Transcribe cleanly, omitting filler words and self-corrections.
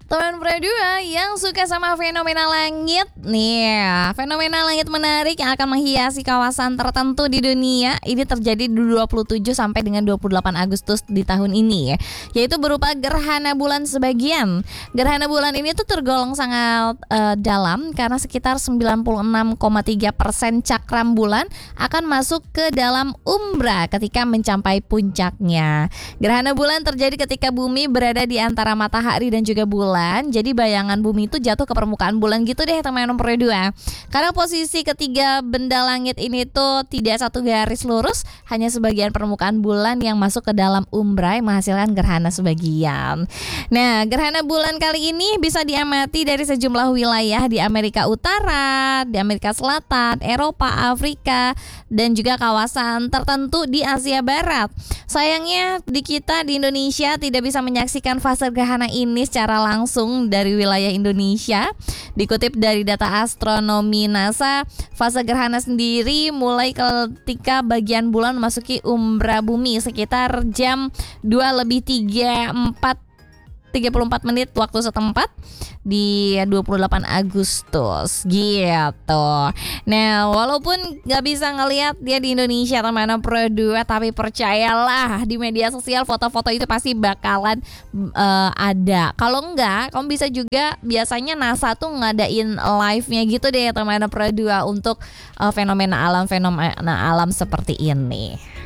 Teman berdua yang suka sama fenomena langit nih, fenomena langit menarik yang akan menghiasi kawasan tertentu di dunia. Ini terjadi di 27 sampai dengan 28 Agustus di tahun ini, yaitu berupa gerhana bulan sebagian. Gerhana bulan ini tuh tergolong sangat dalam karena sekitar 96,3% cakram bulan akan masuk ke dalam umbra ketika mencapai puncaknya. Gerhana bulan terjadi ketika bumi berada di antara matahari dan juga bulan. Jadi bayangan bumi itu jatuh ke permukaan bulan gitu deh teman nomor 2. Karena posisi ketiga benda langit ini tuh tidak satu garis lurus, hanya sebagian permukaan bulan yang masuk ke dalam umbra yang menghasilkan gerhana sebagian. Nah, gerhana bulan kali ini bisa diamati dari sejumlah wilayah di Amerika Utara, di Amerika Selatan, Eropa, Afrika, dan juga kawasan tertentu di Asia Barat. Sayangnya di kita di Indonesia tidak bisa menyaksikan fase gerhana ini secara langsung dari wilayah Indonesia. Dikutip dari data astronomi NASA, fase gerhana sendiri mulai ketika bagian bulan memasuki umbra bumi sekitar jam 2:34 menit waktu setempat di 28 Agustus gitu. Nah, walaupun gak bisa ngelihat dia di Indonesia teman Pro 2, tapi percayalah di media sosial foto-foto itu pasti bakalan ada. Kalau enggak, kamu bisa juga, biasanya NASA tuh ngadain live-nya gitu deh teman Pro 2 untuk fenomena alam seperti ini.